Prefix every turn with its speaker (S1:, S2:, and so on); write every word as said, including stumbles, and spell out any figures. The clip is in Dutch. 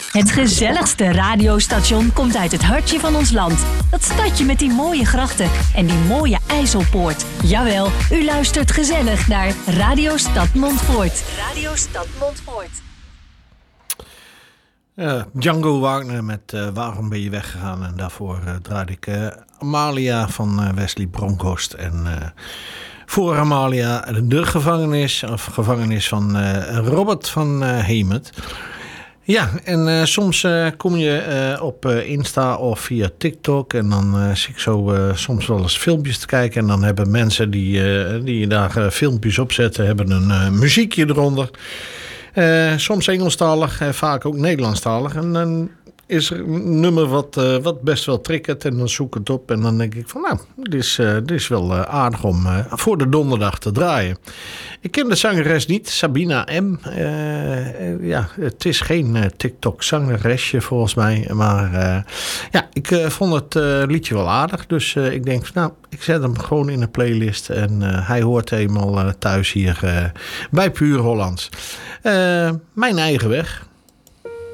S1: Het gezelligste radiostation komt uit het hartje van ons land. Dat stadje met die mooie grachten en die mooie IJsselpoort. Jawel, u luistert gezellig naar Radio Stad Montfoort. Radio Stad Montfoort.
S2: Uh, Django Wagner met uh, Waarom ben je weggegaan? En daarvoor uh, draaide ik uh, Amalia van uh, Wesley Bronkhorst. En uh, voor Amalia de gevangenis, of gevangenis van uh, Robert van uh, Hemert. Ja, en uh, soms uh, kom je uh, op uh, Insta of via TikTok en dan uh, zie ik zo uh, soms wel eens filmpjes te kijken. En dan hebben mensen die, uh, die daar uh, filmpjes op zetten, hebben een uh, muziekje eronder. Uh, soms Engelstalig, uh, vaak ook Nederlandstalig. En dan is er een nummer wat, uh, wat best wel triggert en dan zoek ik het op. En dan denk ik van nou, dit is, uh, dit is wel uh, aardig om uh, voor de donderdag te draaien. Ik ken de zangeres niet, Sabina M. Uh, uh, ja, het is geen uh, TikTok-zangeresje volgens mij. Maar uh, ja, ik uh, vond het uh, liedje wel aardig. Dus uh, ik denk, nou, ik zet hem gewoon in een playlist. En uh, hij hoort eenmaal uh, thuis hier uh, bij Puur Hollands. Uh, mijn eigen weg.